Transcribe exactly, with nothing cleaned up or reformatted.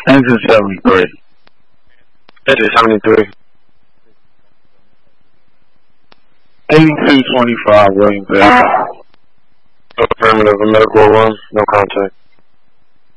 Engine seventy-three. Engine seventy-three. eighty-two twenty-five Williams Avenue. Affirmative, a medical one, no contact.